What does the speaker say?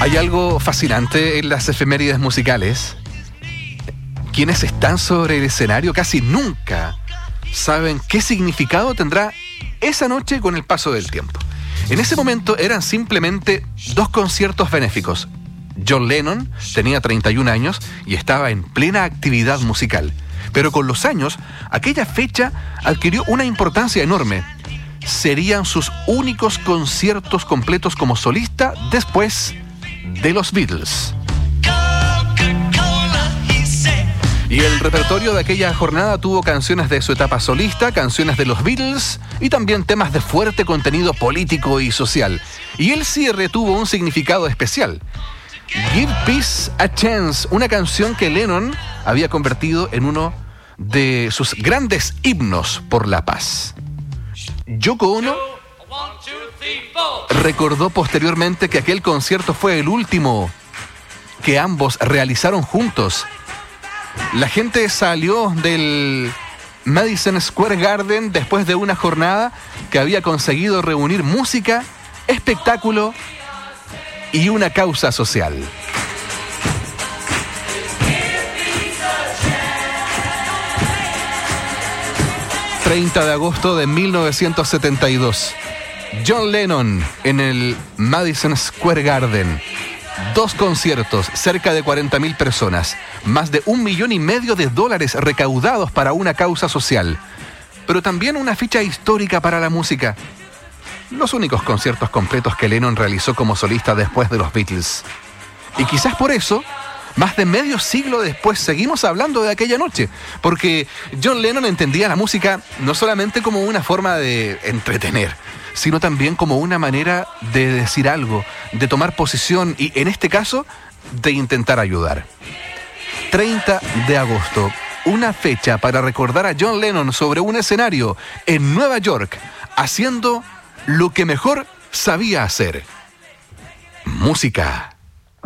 Hay algo fascinante en las efemérides musicales. Quienes están sobre el escenario casi nunca saben qué significado tendrá esa noche con el paso del tiempo. En ese momento eran simplemente 2 conciertos benéficos. John Lennon tenía 31 años y estaba en plena actividad musical. Pero con los años, aquella fecha adquirió una importancia enorme. Serían sus únicos conciertos completos como solista después de los Beatles. Y el repertorio de aquella jornada tuvo canciones de su etapa solista, canciones de los Beatles y también temas de fuerte contenido político y social. Y el cierre tuvo un significado especial. Give Peace a Chance, una canción que Lennon había convertido en uno de sus grandes himnos por la paz. Yoko Ono recordó posteriormente que aquel concierto fue el último que ambos realizaron juntos. La gente salió del Madison Square Garden después de una jornada que había conseguido reunir música, espectáculo y una causa social. ...30 de agosto de 1972... John Lennon en el Madison Square Garden. 2 conciertos, cerca de 40.000 personas, más de $1,5 millones recaudados para una causa social, pero también una ficha histórica para la música. Los únicos conciertos completos que Lennon realizó como solista después de los Beatles. Y quizás por eso, más de medio siglo después, seguimos hablando de aquella noche, porque John Lennon entendía la música no solamente como una forma de entretener, sino también como una manera de decir algo, de tomar posición y, en este caso, de intentar ayudar. 30 de agosto, una fecha para recordar a John Lennon sobre un escenario en Nueva York, haciendo lo que mejor sabía hacer: música.